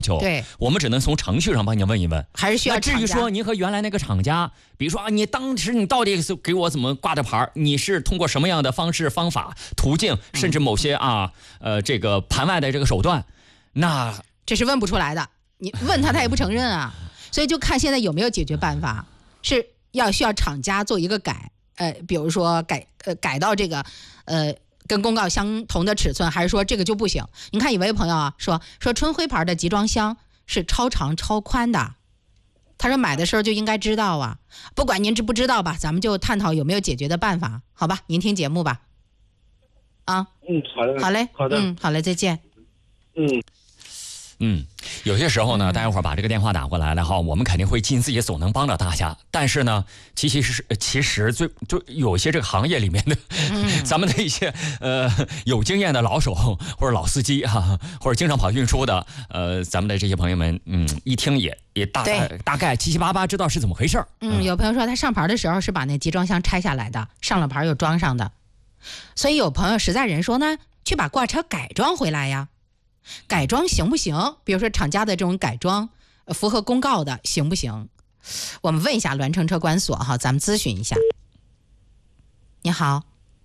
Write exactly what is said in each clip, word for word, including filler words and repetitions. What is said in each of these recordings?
求， 对， 我们只能从程序上帮你问一问， 还是需要。 那至于说您和原来那个厂家，比如说啊，你当时你到底是给我怎么挂的牌，你是通过什么样的方式、方法、途径，甚至某些啊呃这个盘外的这个手段，那这是问不出来的，你问他他也不承认啊，所以就看现在有没有解决办法，是要需要厂家做一个改，呃，比如说改呃改到这个呃。跟公告相同的尺寸，还是说这个就不行？你看有位朋友啊说说春晖牌的集装箱是超长超宽的，他说买的时候就应该知道啊。不管您知不知道吧，咱们就探讨有没有解决的办法，好吧？您听节目吧。啊， 嗯，好的， 好嘞， 好的， 嗯，好嘞，再见。 嗯。 嗯，有些时候呢，大家伙儿把这个电话打过来了哈，我们肯定会尽自己所能帮到大家。但是呢，其其实其实最就有些这个行业里面的，嗯、咱们的一些呃有经验的老手或者老司机哈、啊，或者经常跑运输的，呃，咱们的这些朋友们，嗯，一听也也大概大概七七八八知道是怎么回事儿。 嗯，有朋友说他上牌的时候是把那集装箱拆下来的，上了牌又装上的，所以有朋友实在人说呢，去把挂车改装回来呀。改装行不行？比如说厂家的这种改装，符合公告的行不行？我们问一下栾城车管所哈，咱们咨询一下。你好，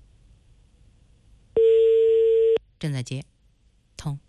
正在接，通。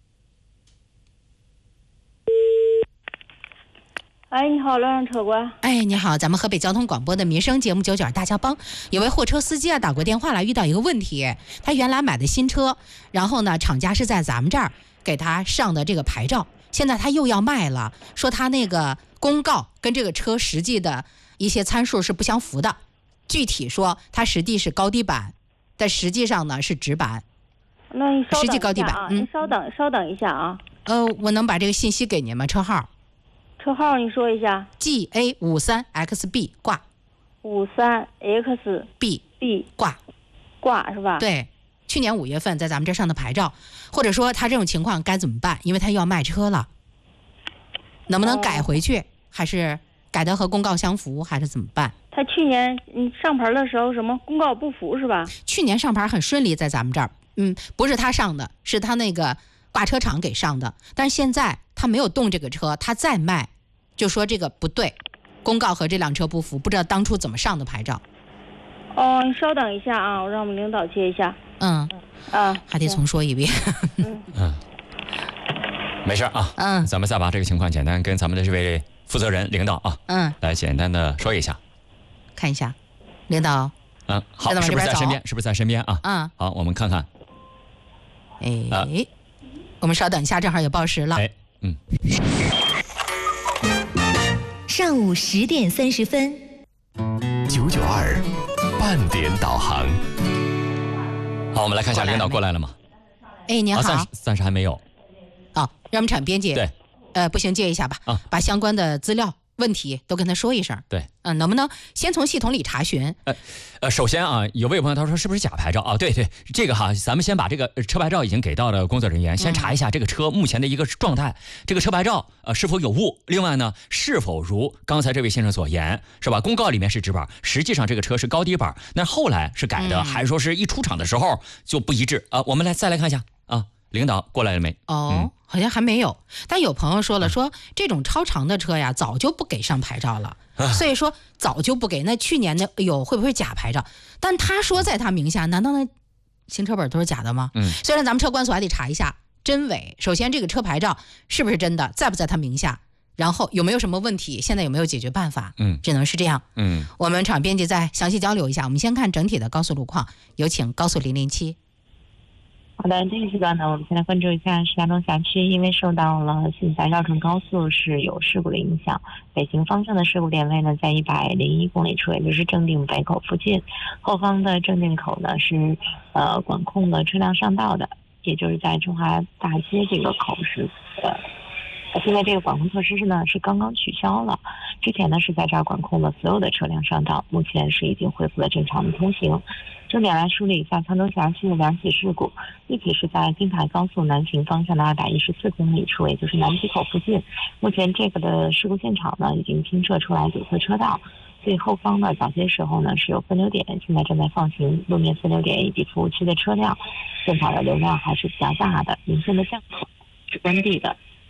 哎，你好，栾城车管。 哎，你好，咱们河北交通广播的民生节目九九大家帮，有位货车司机啊打过电话来，遇到一个问题，他原来买的新车，然后呢，厂家是在咱们这儿给他上的这个牌照，现在他又要卖了，说他那个公告跟这个车实际的一些参数是不相符的，具体说它实际是高低版，但实际上呢是直版。 那你稍等一下啊， 实际高低版， 嗯，你稍等稍等一下啊。 呃，我能把这个信息给您吗？车号？ 车号你说一下。 G A 五三 X B 挂。 五三 X B B 挂挂是吧？ 对。去年五月份在咱们这上的牌照，或者说他这种情况该怎么办？因为他又要卖车了，能不能改回去？哦、还是改的和公告相符？还是怎么办？ 他去年嗯上牌的时候什么公告不符是吧？ 去年上牌很顺利，在咱们这儿，嗯，不是他上的，是他那个挂车厂给上的。但是现在他没有动这个车，他再卖，就说这个不对，公告和这辆车不符，不知道当初怎么上的牌照。 哦，你稍等一下啊，我让我们领导接一下。 嗯， 啊， 还得重说一遍。 嗯嗯，没事啊。 嗯， 咱们再把这个情况简单跟咱们的这位负责人领导啊， 嗯， 来简单的说一下。 看一下，领导。 嗯，好，是不是在身边？是不是在身边啊？ 嗯， 好，我们看看。 哎，啊、我们稍等一下，正好有报时了。 哎，嗯。 上午十点三十分。 九九二半点导航。 好，我们来看一下领导过来了吗？ 哎，您好。 暂时暂时还没有。 哦，让我们产编辑。 对。 呃，不行，接一下吧。 啊， 把相关的资料、问题都跟他说一声。 对。 嗯、呃，能不能先从系统里查询？ 呃呃，首先啊，有位朋友他说是不是假牌照啊？对对，这个哈，咱们先把这个车牌照已经给到了工作人员，先查一下这个车目前的一个状态，嗯、这个车牌照呃是否有误？另外呢，是否如刚才这位先生所言，是吧？公告里面是直板，实际上这个车是高低板，那后来是改的，嗯、还是说是一出厂的时候就不一致啊？我们来再来看一下啊，领导过来了没？ 哦。嗯，好像还没有，但有朋友说了，说这种超长的车呀，早就不给上牌照了，所以说早就不给。那去年的，哎呦，会不会假牌照？但他说在他名下，难道那行车本都是假的吗？ 嗯， 虽然咱们车管所还得查一下真伪。首先，这个车牌照是不是真的，在不在他名下？然后有没有什么问题？现在有没有解决办法？ 嗯， 只能是这样。 嗯， 我们厂编辑再详细交流一下。我们先看整体的高速路况，有请高速零零七。 好的，这个时段呢，我们先来关注一下石家庄辖区，因为受到了现在绕城高速是有事故的影响，北行方向的事故点位呢在一百零一公里处，也就是正定北口附近，后方的正定口呢是呃管控的车辆上道的，也就是在中华大街这个口是呃。现在这个管控措施是呢是刚刚取消了，之前呢是在这儿管控了所有的车辆上道，目前是已经恢复了正常的通行。重点来梳理一下沧州辖区的两起事故，一起是在京台高速南行方向的二百一十四公里处，也就是南溪口附近。目前这个的事故现场呢已经清撤出来堵塞车道，所以后方呢早些时候呢是有分流点，现在正在放行路面分流点以及服务区的车辆，现场的流量还是比较大的，沿线的降口是关闭的。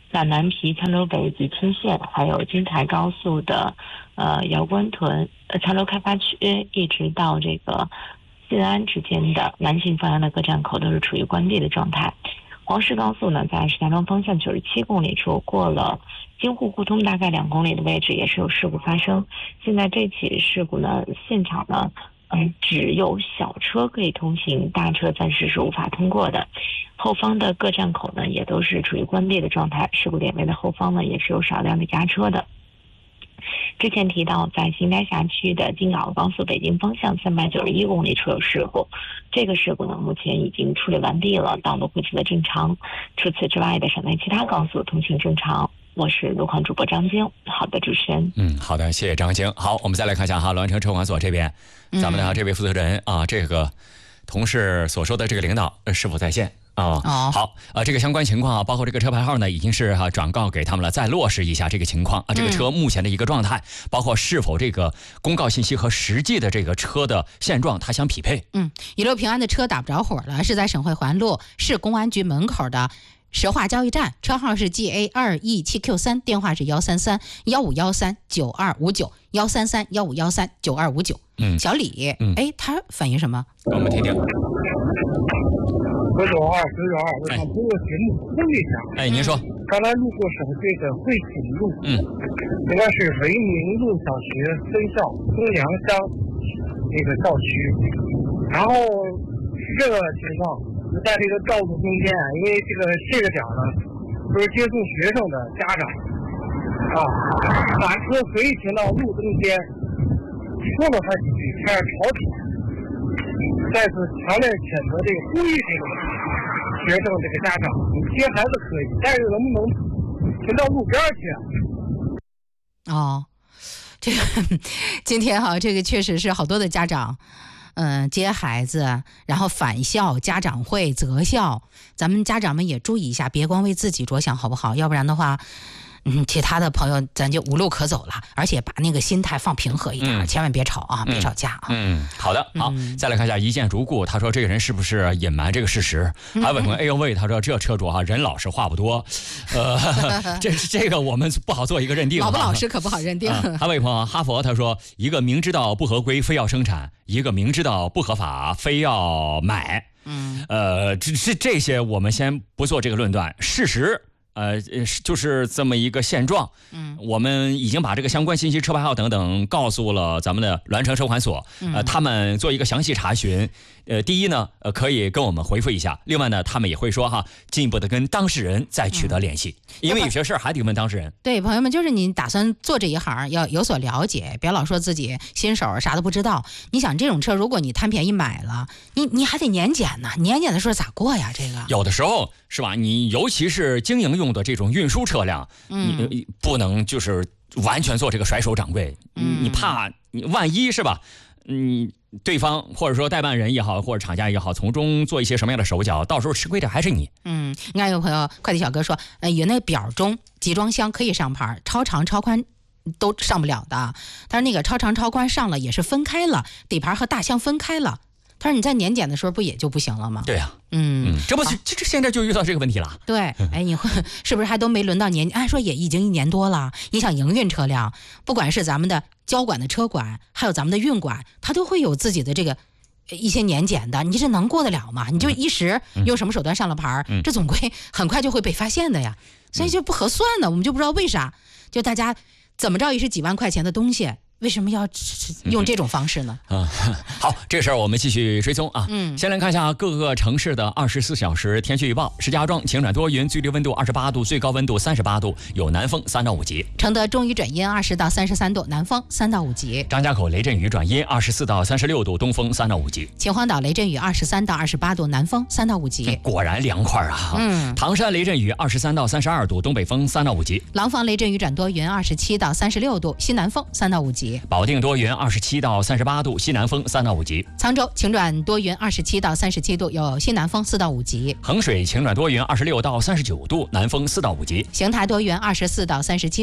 陕南皮沧州北及青县，还有京台高速的呃姚关屯、呃沧州开发区，一直到这个信安之间的南行方向的各站口都是处于关闭的状态。黄石高速呢，在石家庄方向九十七公里处过了京沪互通大概两公里的位置，也是有事故发生。现在这起事故呢，现场呢，嗯，只有小车可以通行，大车暂时是无法通过的。后方的各站口呢，也都是处于关闭的状态。事故点位的后方呢，也是有少量的压车的。之前提到，在邢台辖区的京港澳高速北京方向三百九十一公里处有事故，这个事故呢目前已经处理完毕了，道路恢复的正常。除此之外的省内其他高速通行正常。我是路况主播张晶。好的，主持人。 嗯，好的，谢谢张晶。好，我们再来看一下哈，栾城车管所这边，咱们的这位负责人啊，这个同事所说的这个领导是否在线？哦，好，呃，这个相关情况啊，包括这个车牌号呢，已经是哈、啊、转告给他们了，再落实一下这个情况啊，这个车目前的一个状态，嗯、包括是否这个公告信息和实际的这个车的现状它相匹配。 嗯，一路平安的车打不着火了，是在省会环路市公安局门口的石化交易站，车号是 G A 二 E 七 Q 三，电话是幺三三幺五幺三九二五九幺三三幺五幺三九二五九。嗯，小李，嗯，哎，他反映什么？ 我们听听。 九九二九九二，我想通过节目问一下。 哎，您说。 刚才路过省会的汇锦路， 嗯， 应该是维明路小学分校东阳乡那个校区。然后这个情况，在这个道路中间，因为这个这个点呢，都是接送学生的家长啊，把车随意停到路中间，说了他几句，开始吵吵。再次强烈谴责这个呼吁这个学生这个家长，你接孩子可以，但是能不能停到路边去？ 哦，这个今天哈，这个确实是好多的家长，嗯、呃，接孩子，然后返校、家长会、择校，咱们家长们也注意一下，别光为自己着想，好不好？要不然的话。嗯，其他的朋友咱就无路可走了，而且把那个心态放平和一点，嗯、千万别吵啊，别吵架啊。 嗯，好的，好，嗯、再来看一下一见如故，他说这个人是不是隐瞒这个事实？嗯、还有朋友，哎呦喂，他说这车主哈、啊、人老实话不多，呃，这这个我们不好做一个认定。 老不老实可不好认定。 嗯、还有一朋友，哈佛他说一个明知道不合规非要生产，一个明知道不合法非要买。嗯，呃，这这这些我们先不做这个论断，事实。呃，就是这么一个现状。嗯，我们已经把这个相关信息、车牌号等等告诉了咱们的栾城车管所，呃，他们做一个详细查询。呃，第一呢，呃，可以跟我们回复一下；另外呢，他们也会说哈，进一步的跟当事人再取得联系，嗯、因为有些事儿还得问当事人。 对，朋友们，就是你打算做这一行，要有所了解，别老说自己新手啥都不知道。你想这种车，如果你贪便宜买了，你你还得年检呢，年检的时候咋过呀？这个有的时候是吧？你尤其是经营用的这种运输车辆，嗯、你不能就是完全做这个甩手掌柜，嗯、你怕你万一是吧？你对方或者说代办人也好，或者厂家也好，从中做一些什么样的手脚，到时候吃亏的还是你。嗯， 你看有朋友快递小哥说，呃，有那表中集装箱可以上牌，超长超宽都上不了的。但是那个超长超宽上了也是分开了，底盘和大箱分开了。他说你在年检的时候不也就不行了吗？ 对呀、啊，嗯，这不这这现在就遇到这个问题了。 对，哎，你会是不是还都没轮到年？按说也已经一年多了。你想营运车辆，不管是咱们的交管的车管，还有咱们的运管，它都会有自己的这个一些年检的。你这能过得了吗？你就一时用什么手段上了牌，嗯、这总归很快就会被发现的呀。所以就不合算的，我们就不知道为啥，就大家怎么着也是几万块钱的东西。为什么要用这种方式呢？ 啊，好，这事儿我们继续追踪啊。嗯，先来看一下各个城市的二十四小时天气预报。石家庄晴转多云，最低温度二十八度，最高温度三十八度，有南风三到五级。 承德中雨转阴，二十到三十三度，南风三到五级。 张家口雷阵雨转阴，二十四到三十六度，东风三到五级。 秦皇岛雷阵雨二十三到二十八度，南风三到五级。 果然凉快啊！嗯，唐山雷阵雨二十三到三十二度，东北风三到五级。 廊坊雷阵雨转多云，二十七到三十六度，西南风三到五级。 保定多云。二十七到三十八度，西南风三到五级。 沧州晴转多云，二十七到三十七度，有西南风四到五级。 衡水晴转多云，二十六到三十九度，南风四到五级。 邢台多云，二十四到三十七度。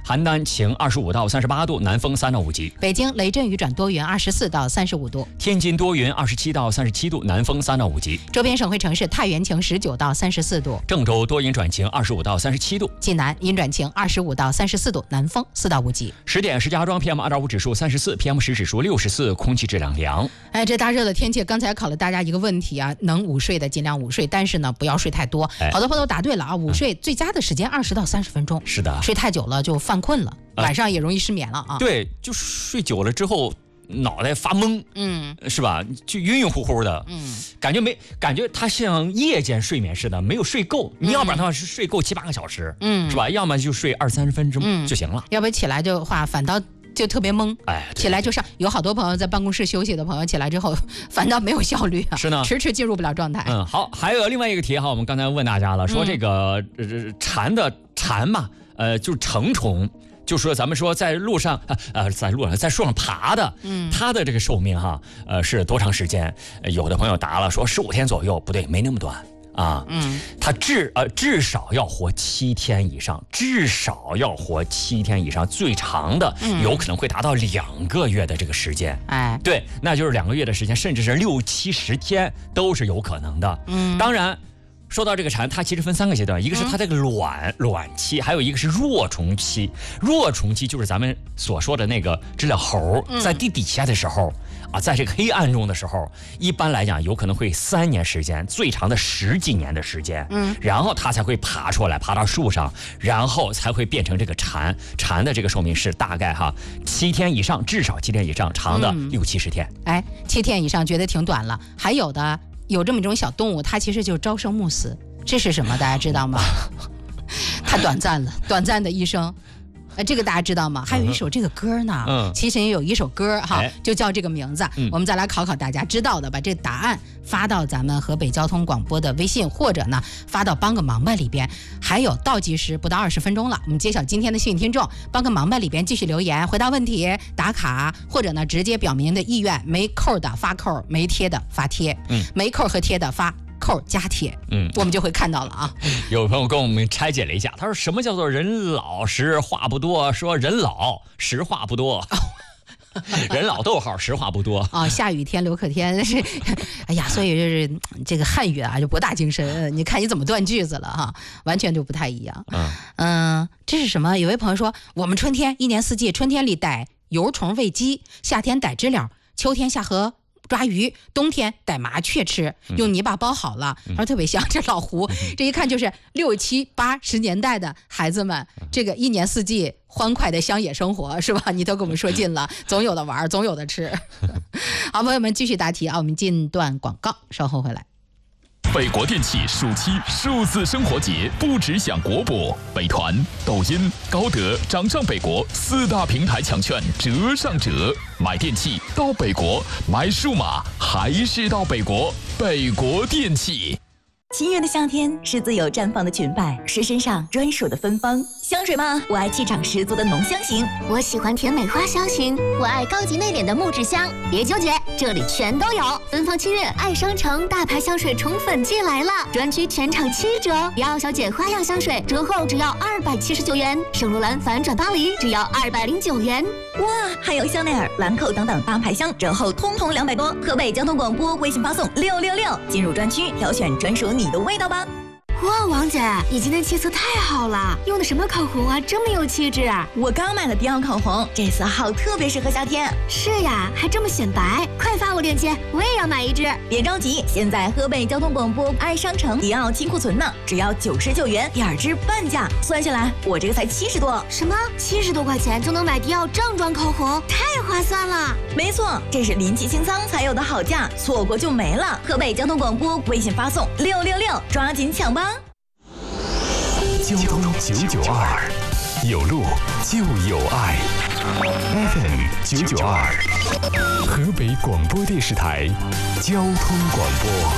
邯郸晴二十五到三十八度，南风三到五级。 北京雷阵雨转多云，二十四到三十五度。 天津多云，二十七到三十七度，南风三到五级。 周边省会城市太原晴十九到三十四度。 郑州多云转晴，二十五到三十七度。 济南阴转晴，二十五到三十四度，南风四到五级。 十点石家庄 P M 二点五 指数三十四 ，P M 十 指数六十四，空气质量良。 哎，这大热的天气，刚才考了大家一个问题啊，能午睡的尽量午睡，但是呢，不要睡太多。 哎、 好多朋友答对了啊，午睡最佳的时间二十到三十分钟。 是的， 睡太久了就犯困了，晚上也容易失眠了啊。 对，就睡久了之后。脑袋发懵， 嗯， 是吧？就晕晕乎乎的， 嗯， 感觉没感觉，他像夜间睡眠似的，没有睡够。 嗯、 你要不然的话是睡够七八个小时， 嗯， 是吧？要么就睡二三十分钟、嗯、就行了， 要不起来的话反倒就特别懵。 哎， 起来就上，有好多朋友在办公室休息的朋友起来之后，反倒没有效率啊， 是呢， 迟迟进入不了状态。 嗯，好，还有另外一个题哈，我们刚才问大家了，说这个、嗯、蝉的蝉嘛，呃，就是成虫。就说咱们说在路上呃在路上在树上爬的，嗯，它的这个寿命哈，呃是多长时间？有的朋友答了说十五天左右，不对，没那么短啊，嗯，它至呃至少要活七天以上，至少要活七天以上，最长的有可能会达到两个月的这个时间， 哎、嗯， 对，那就是两个月的时间，甚至是六七十天都是有可能的，嗯，当然。说到这个蝉，它其实分三个阶段，一个是它这个卵、嗯、卵期，还有一个是若虫期。若虫期就是咱们所说的那个知了猴在地底下的时候、嗯、啊，在这个黑暗中的时候，一般来讲有可能会三年时间，最长的十几年的时间，嗯，然后它才会爬出来，爬到树上，然后才会变成这个蝉。蝉的这个寿命是大概哈七天以上，至少七天以上，长的六七十天。 哎，七天以上觉得挺短了，还有的。有这么一种小动物，它其实就是朝生暮死，这是什么？大家知道吗？它短暂了，短暂的一生。呃，这个大家知道吗？还有一首这个歌呢，嗯，其实也有一首歌哈，就叫这个名字。嗯、我们再来考考大家知道的，把这个答案发到咱们河北交通广播的微信，或者呢发到帮个忙吧里边。还有倒计时不到二十分钟了，我们揭晓今天的幸运听众，帮个忙吧里边继续留言，回答问题、打卡，或者呢直接表明的意愿，没扣的发扣，没贴的发贴，嗯，没扣和贴的发。扣加贴，嗯，我们就会看到了啊。 有朋友跟我们拆解了一下，他说什么叫做人老实话不多？说人老实话不多。人老逗号实话不多啊、哦，下雨天刘克天是，哎呀，所以就是这个汉语啊就博大精深，你看你怎么断句子了哈，完全就不太一样。嗯嗯、呃，这是什么？有位朋友说，我们春天一年四季，春天里逮油虫喂鸡，夏天逮知了，秋天下河抓鱼，冬天逮麻雀吃，用泥巴包好了，然后特别像这老胡，这一看就是六七八十年代的孩子们，这个一年四季欢快的乡野生活是吧？你都给我们说尽了，总有的玩，总有的吃。好，朋友们继续答题啊，我们进段广告，稍后回来。 北国电器暑期数字生活节不只享国博，美团、抖音、高德、掌上北国四大平台抢券折上折，买电器到北国，买数码还是到北国。北国电器。 七月的夏天是自由绽放的裙摆，是身上专属的芬芳。香水吗？我爱气场十足的浓香型， 我喜欢甜美花香型，我爱高级内敛的木质香。别纠结，这里全都有。芬芳七月爱商城大牌香水宠粉季来了，专区全场七折。迪奥小姐花样香水折后只要二百七十九元，圣罗兰反转巴黎只要二百零九元。 哇，还有香奈儿、兰蔻等等大牌香折后通通两百多。河北交通广播微信发送六六六，进入专区挑选专属你的味道吧。 哇，王姐，你今天气色太好了，用的什么口红啊，这么有气质啊！ 我刚买了迪奥口红，这色号特别适合夏天。 是呀，还这么显白，快发我链接，我也要买一支。 别着急，现在河北交通广播爱商城迪奥清库存呢，只要九十九元，第二支半价，算下来我这个才七十多。 什么？七十多块钱就能买迪奥正装口红，太划算了！ 没错，这是临期清仓才有的好价，错过就没了。河北交通广播微信发送六六六，抓紧抢吧！ 交通九九二，有路就有爱。F M 九九二，河北广播电视台交通广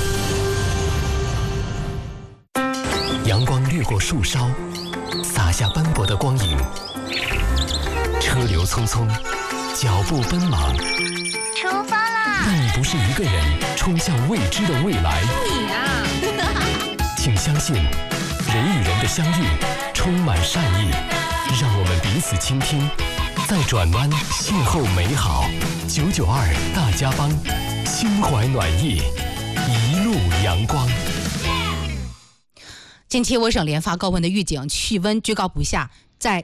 播。阳光掠过树梢，洒下斑驳的光影。车流匆匆，脚步奔忙。 出发啦！ 但你不是一个人冲向未知的未来。 你啊！ 请相信。人与人的相遇充满善意，让我们彼彼此倾听，在转弯邂逅美好。九九二大家帮，心怀暖意，一路阳光。 近期我省连发高温的预警，气温居高不下，